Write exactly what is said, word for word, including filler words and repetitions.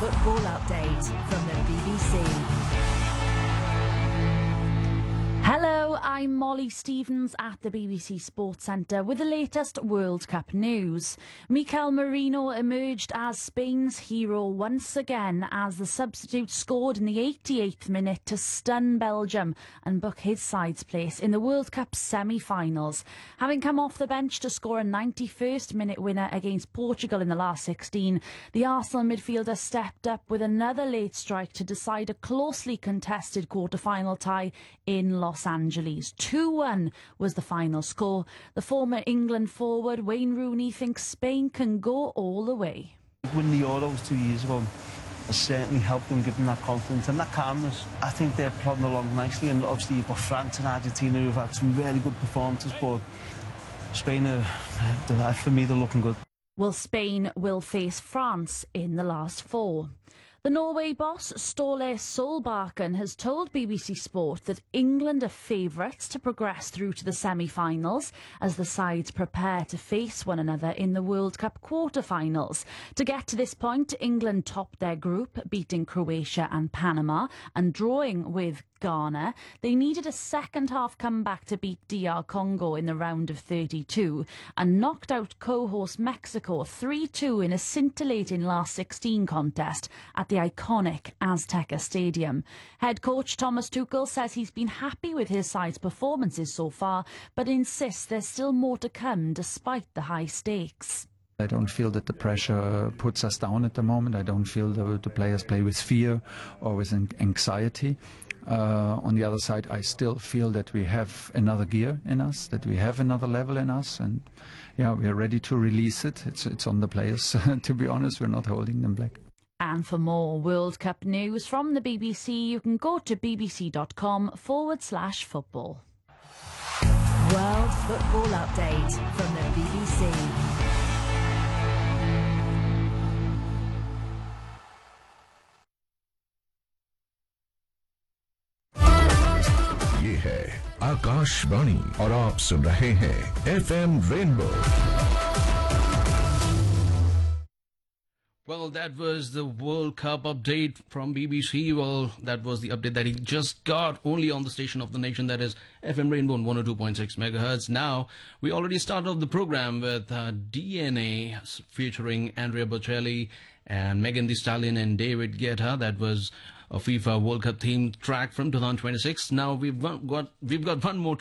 football update from the B B C. Hello, I'm Molly Stevens at the B B C Sports Centre with the latest World Cup news. Mikel Merino emerged as Spain's hero once again as the substitute scored in the eighty-eighth minute to stun Belgium and book his side's place in the World Cup semi-finals. Having come off the bench to score a ninety-first minute winner against Portugal in the last sixteen, the Arsenal midfielder stepped up with another late strike to decide a closely contested quarter-final tie in Los Angeles. two one was the final score. The former England forward Wayne Rooney thinks Spain can go all the way. Winning the Euros two years ago has certainly helped them, give them that confidence and that calmness. I think they're plodding along nicely, and obviously you've got France and Argentina who've had some really good performances, but Spain, are, for me, they're looking good. Well, Spain will face France in the last four. The Norway boss, Ståle Solbakken, has told B B C Sport that England are favourites to progress through to the semi-finals as the sides prepare to face one another in the World Cup quarter-finals. To get to this point, England topped their group, beating Croatia and Panama and drawing with Ghana. They needed a second-half comeback to beat D R Congo in the round of thirty-two and knocked out co-host Mexico three two in a scintillating last sixteen contest at the iconic Azteca Stadium. Head coach Thomas Tuchel says he's been happy with his side's performances so far, but insists there's still more to come despite the high stakes. I don't feel that the pressure puts us down at the moment. I don't feel the, the players play with fear or with anxiety. Uh, on the other side, I still feel that we have another gear in us, that we have another level in us, and yeah, we are ready to release it. It's, it's on the players. To be honest, we're not holding them back. And for more World Cup news from the B B C, you can go to bbc.com forward slash football. World Football Update from the B B C. ये है आकाशवाणी और आप सुन रहे हैं F M rainbow. Well, that was the World Cup update from B B C. Well, that was the update that he just got only on the station of the nation, that is F M Rainbow on one oh two point six megahertz. Now, we already started off the program with uh, D N A featuring Andrea Bocelli and Megan Thee Stallion and David Guetta. That was a FIFA World Cup themed track from two thousand twenty-six. Now we've got we've got one more